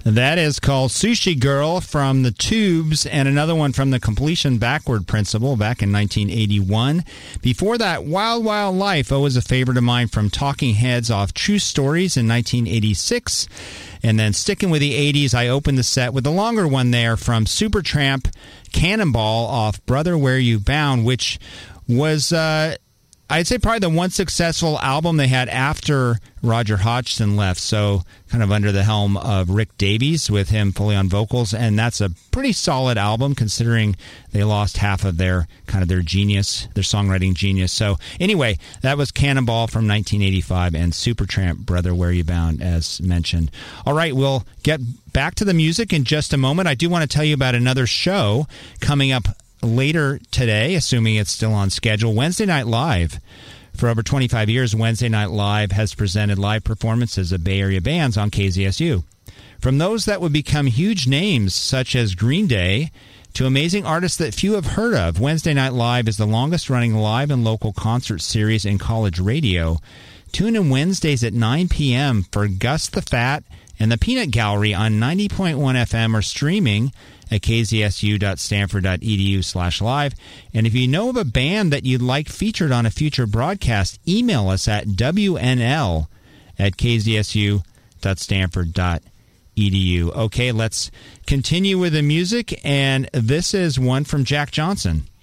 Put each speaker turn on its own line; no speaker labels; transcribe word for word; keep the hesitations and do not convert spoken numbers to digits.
That is called Sushi Girl from the Tubes, and another one from the Completion Backward Principle back in nineteen eighty-one. Before that, Wild Wild Life, always a favorite of mine, from Talking Heads off True Stories in nineteen eighty-six. And then sticking with the eighties, I opened the set with a longer one there from Supertramp, Cannonball off Brother Where You Bound, which was... Uh, I'd say probably the one successful album they had after Roger Hodgson left, so kind of under the helm of Rick Davies with him fully on vocals, and that's a pretty solid album considering they lost half of their kind of their genius, their songwriting genius. So anyway, that was Cannonball from nineteen eighty-five and Supertramp, Brother Where You Bound, as mentioned. All right, we'll get back to the music in just a moment. I do want to tell you about another show coming up later today, assuming it's still on schedule, Wednesday Night Live. For over twenty-five years, Wednesday Night Live has presented live performances of Bay Area bands on K Z S U. From those that would become huge names, such as Green Day, to amazing artists that few have heard of, Wednesday Night Live is the longest-running live and local concert series in college radio. Tune in Wednesdays at nine p.m. for Gus the Fat and the Peanut Gallery on ninety point one F M or streaming at kzsu.stanford.edu slash live. And if you know of a band that you'd like featured on a future broadcast, email us at wnl at kzsu.stanford.edu. Okay, let's continue with the music, and this is one from Jack Johnson.